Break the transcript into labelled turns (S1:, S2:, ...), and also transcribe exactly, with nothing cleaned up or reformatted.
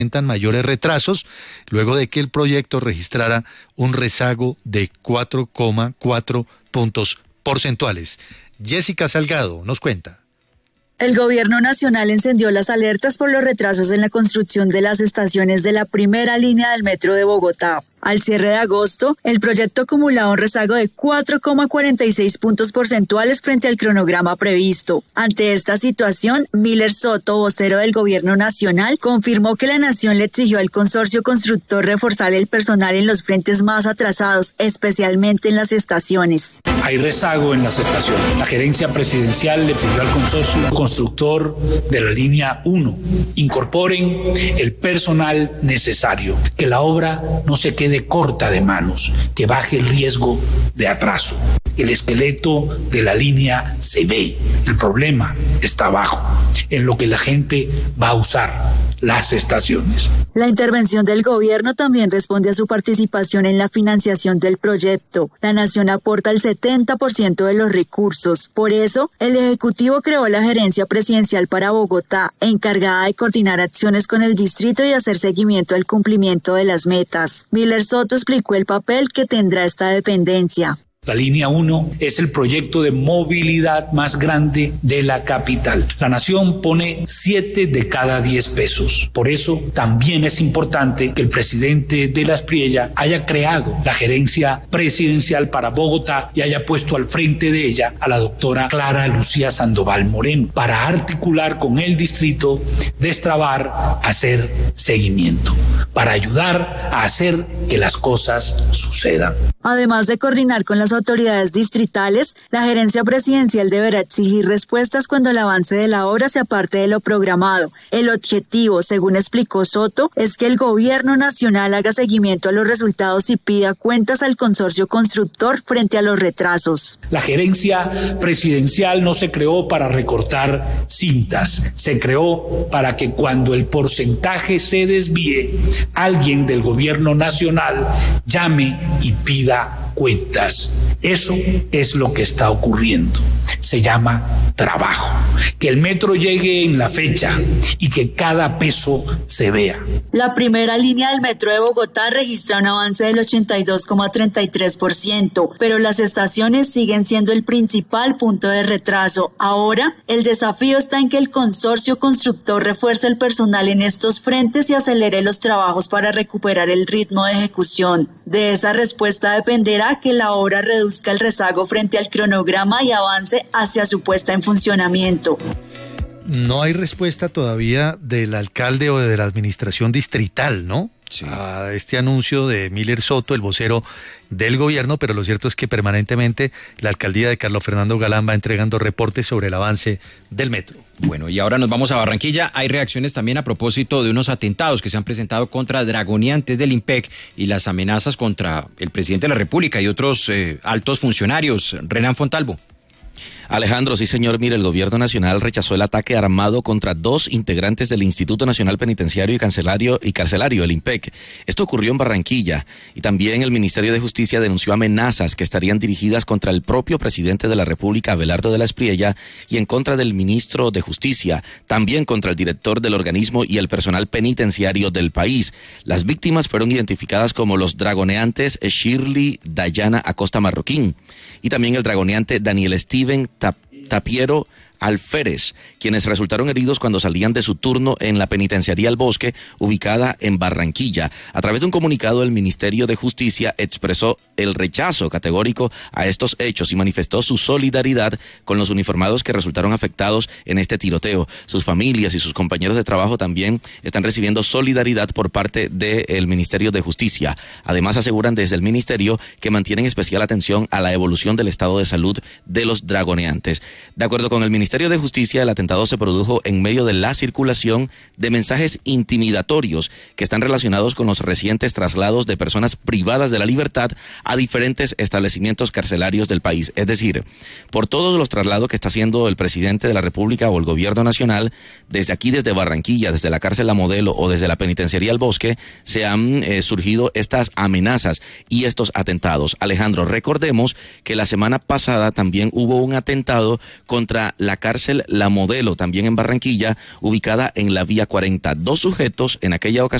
S1: mayores retrasos, luego de que el proyecto registrara un rezago de cuatro coma cuatro puntos porcentuales. Jessica Salgado nos cuenta.
S2: El gobierno nacional encendió las alertas por los retrasos en la construcción de las estaciones de la primera línea del metro de Bogotá. Al cierre de agosto, el proyecto acumulaba un rezago de cuatro coma cuarenta y seis puntos porcentuales frente al cronograma previsto. Ante esta situación, Miller Soto, vocero del gobierno nacional, confirmó que la nación le exigió al consorcio constructor reforzar el personal en los frentes más atrasados, especialmente en las estaciones.
S3: Hay rezago en las estaciones. La gerencia presidencial le pidió al consorcio constructor de la línea uno, incorporen el personal necesario, que la obra no se quede corta de manos, que baje el riesgo de atraso. El esqueleto de la línea se ve, el problema está abajo, en lo que la gente va a usar las estaciones.
S2: La intervención del gobierno también responde a su participación en la financiación del proyecto. La nación aporta el setenta por ciento de los recursos. Por eso, el Ejecutivo creó la Gerencia Presidencial para Bogotá, encargada de coordinar acciones con el distrito y hacer seguimiento al cumplimiento de las metas. Miller Soto explicó el papel que tendrá esta dependencia.
S3: La línea uno es el proyecto de movilidad más grande de la capital. La nación pone siete de cada diez pesos. Por eso también es importante que el presidente de la Espriella haya creado la gerencia presidencial para Bogotá y haya puesto al frente de ella a la doctora Clara Lucía Sandoval Moreno para articular con el distrito, destrabar, hacer seguimiento, para ayudar a hacer que las cosas sucedan.
S2: Además de coordinar con las autoridades distritales, la gerencia presidencial deberá exigir respuestas cuando el avance de la obra se aparte de lo programado. El objetivo, según explicó Soto, es que el gobierno nacional haga seguimiento a los resultados y pida cuentas al consorcio constructor frente a los retrasos.
S3: La gerencia presidencial no se creó para recortar cintas, se creó para que cuando el porcentaje se desvíe, alguien del gobierno nacional llame y pida cuentas. Eso es lo que está ocurriendo. Se llama trabajo. Que el metro llegue en la fecha y que cada peso se vea.
S2: La primera línea del metro de Bogotá registra un avance del ochenta y dos coma treinta y tres por ciento, pero las estaciones siguen siendo el principal punto de retraso. Ahora, el desafío está en que el consorcio constructor refuerce el personal en estos frentes y acelere los trabajos para recuperar el ritmo de ejecución. De esa respuesta dependerá que la obra reduzca el rezago frente al cronograma y avance hacia su puesta en funcionamiento.
S1: No hay respuesta todavía del alcalde o de la administración distrital, ¿no? Sí. A este anuncio de Miller Soto, el vocero del gobierno, pero lo cierto es que permanentemente la alcaldía de Carlos Fernando Galán va entregando reportes sobre el avance del metro.
S4: Bueno, y ahora nos vamos a Barranquilla. Hay reacciones también a propósito de unos atentados que se han presentado contra dragoneantes del IMPEC y las amenazas contra el presidente de la República y otros eh, altos funcionarios. Renan Fontalvo.
S5: Alejandro, sí señor, mire, el gobierno nacional rechazó el ataque armado contra dos integrantes del Instituto Nacional Penitenciario y Carcelario, y Carcelario, el IMPEC. Esto ocurrió en Barranquilla y también el Ministerio de Justicia denunció amenazas que estarían dirigidas contra el propio presidente de la República, Abelardo de la Espriella, y en contra del ministro de Justicia, también contra el director del organismo y el personal penitenciario del país. Las víctimas fueron identificadas como los dragoneantes Shirley Dayana Acosta Marroquín y también el dragoneante Daniel Steven Tapiero Alférez, quienes resultaron heridos cuando salían de su turno en la penitenciaría El Bosque, ubicada en Barranquilla. A través de un comunicado, el Ministerio de Justicia expresó el rechazo categórico a estos hechos y manifestó su solidaridad con los uniformados que resultaron afectados en este tiroteo. Sus familias y sus compañeros de trabajo también están recibiendo solidaridad por parte del Ministerio de Justicia. Además, aseguran desde el Ministerio que mantienen especial atención a la evolución del estado de salud de los dragoneantes. De acuerdo con el Ministerio Ministerio de Justicia, el atentado se produjo en medio de la circulación de mensajes intimidatorios que están relacionados con los recientes traslados de personas privadas de la libertad a diferentes establecimientos carcelarios del país. Es decir, por todos los traslados que está haciendo el presidente de la República o el gobierno nacional, desde aquí, desde Barranquilla, desde la cárcel La Modelo o desde la penitenciaría El Bosque, se han eh, surgido estas amenazas y estos atentados. Alejandro, recordemos que la semana pasada también hubo un atentado contra la cárcel La Modelo, también en Barranquilla, ubicada en la vía cuarenta. Dos sujetos en aquella ocasión